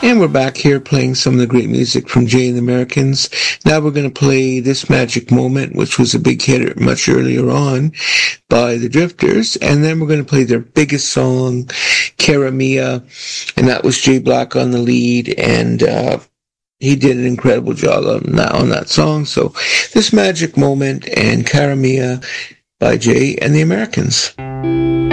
And we're back here playing some of the great music from Jay and the Americans. Now we're going to play This Magic Moment, which was a big hit much earlier on by the Drifters. And then we're going to play their biggest song, Cara Mia. And that was Jay Black on the lead. And he did an incredible job on that song. So This Magic Moment and Cara Mia by Jay and the Americans.